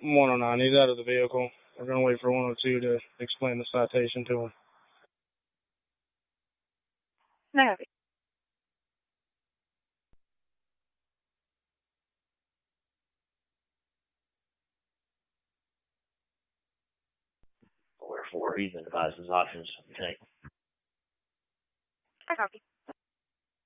109, he's out of the vehicle. We're going to wait for 102 to explain the citation to him. No. Wherefore, he's been advised his options to take. I copy.